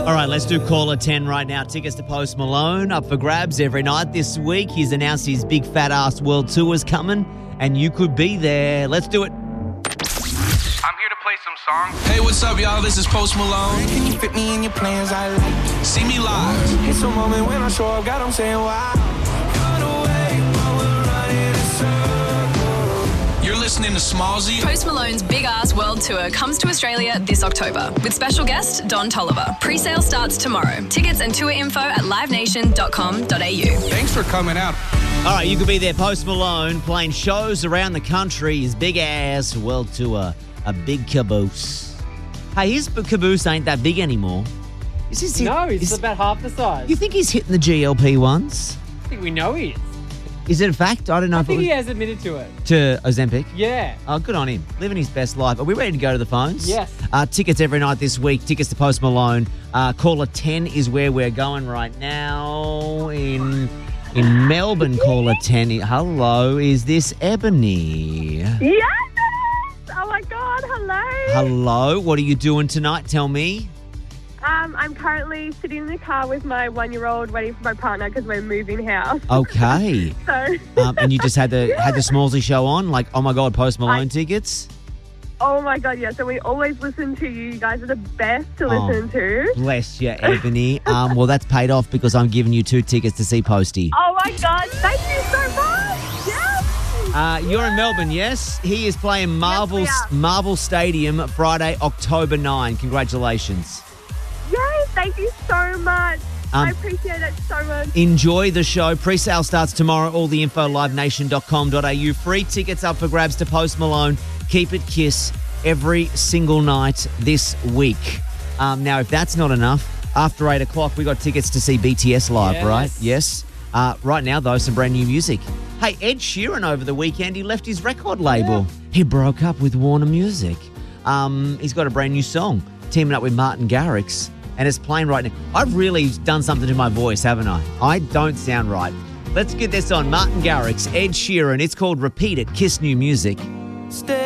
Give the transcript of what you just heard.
All right, let's do caller 10 right now. Tickets to Post Malone up for grabs every night this week. He's announced his big fat ass world tour is coming, and you could be there. Let's do it. I'm here to play some songs. Hey, what's up, y'all? This is Post Malone. Can you fit me in your plans? I like See me live. it's a moment when I show up, God, I'm saying wow. Run away while we're running in circles. You're listening to Smallzy. Post Malone's Big Ass World Tour comes to Australia this October with special guest Don Tolliver. Pre-sale starts tomorrow. Tickets and tour info at livenation.com.au. Thanks for coming out. All right, you could be there. Post Malone playing shows around the country. His big ass world tour. A big caboose. Hey, his caboose ain't that big anymore. He's about half the size. You think he's hitting the GLP ones? I think we know he is. Is it a fact? I don't know I if think it he was has admitted to it. to Ozempic. Yeah. Oh, good on him. Living his best life. Are we ready to go to the phones? Yes. Tickets every night this week. Tickets to Post Malone. Caller 10 is where we're going right now. In Melbourne, caller 10. Hello, is this Ebony? Yes! Oh my God, hello. Hello, what are you doing tonight? Tell me. I'm currently sitting in the car with my 1-year-old waiting for my partner because we're moving house. Okay. So, And you just had the Smallsy show on? Like, oh my God, Post Malone tickets? oh my God, yeah. So we always listen to you. You guys are the best to listen to. Bless you, Ebony. Well, that's paid off because I'm giving you 2 tickets to see Posty. Oh my God, thank you so much. Yes. You're in Melbourne, yes? He is playing Marvel Stadium Friday, October 9. Congratulations. Yay, thank you so much. I appreciate it so much. Enjoy the show. Pre-sale starts tomorrow. All the info, livenation.com.au. Free tickets up for grabs to Post Malone. Keep it Kiss every single night this week. Now, if that's not enough, after 8 o'clock, we got tickets to see BTS live, Yes. right? Yes. Right now, though, some brand new music. Hey, Ed Sheeran over the weekend, he left his record label. He broke up with Warner Music. He's got a brand new song, teaming up with Martin Garrix, and it's playing right now. I've really done something to my voice, haven't I? I don't sound right. Let's get this on. Martin Garrix, Ed Sheeran. It's called Repeat It, Kiss New Music. Stay